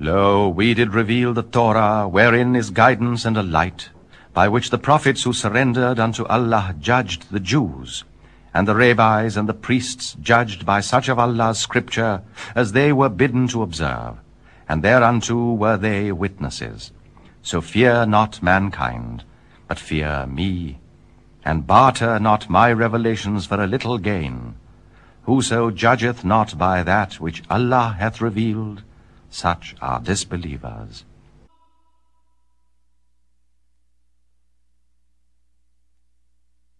Lo, we did reveal the Torah, wherein is guidance and a light, by which the prophets who surrendered unto Allah judged the Jews, and the rabbis and the priests judged by such of Allah's scripture as they were bidden to observe, and thereunto were they witnesses. So fear not mankind, but fear me, and barter not my revelations for a little gain. Whoso judgeth not by that which Allah hath revealed, such are disbelievers.